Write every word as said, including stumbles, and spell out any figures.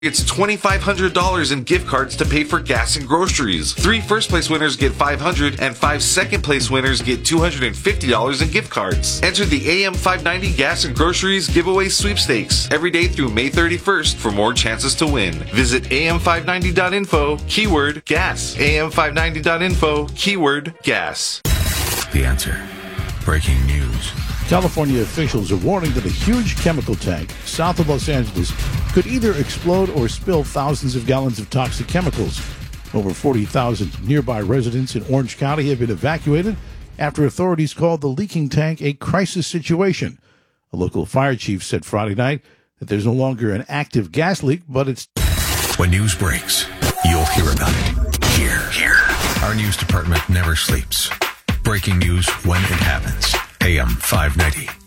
It's twenty-five hundred dollars in gift cards to pay for gas and groceries. Three first-place winners get five hundred dollars, and five second-place winners get two hundred fifty dollars in gift cards. Enter the A M five ninety Gas and Groceries Giveaway Sweepstakes every day through May thirty-first for more chances to win. Visit A M five ninety dot info, keyword gas. A M five ninety dot info, keyword gas. The Answer. Breaking news. California officials are warning that a huge chemical tank south of Los Angeles could either explode or spill thousands of gallons of toxic chemicals. Over forty thousand nearby residents in Orange County have been evacuated after authorities called the leaking tank a crisis situation. A local fire chief said Friday night that there's no longer an active gas leak, but it's... When news breaks, you'll hear about it here. Here. Our news department never sleeps. Breaking news when it happens. A M five ninety.